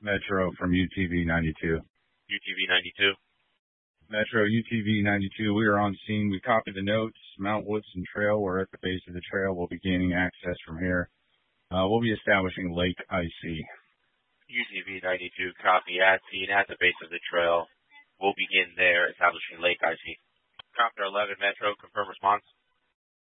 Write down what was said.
Metro from UTV 92. UTV 92. Metro UTV 92, we are on scene. We copied the notes. Mount Woodson Trail, we're at the base of the trail. We'll be gaining access from here. We'll be establishing Lake IC. UTV 92, copy at scene at the base of the trail. We'll begin there, establishing Lake IC. Copter 11 Metro, confirm response.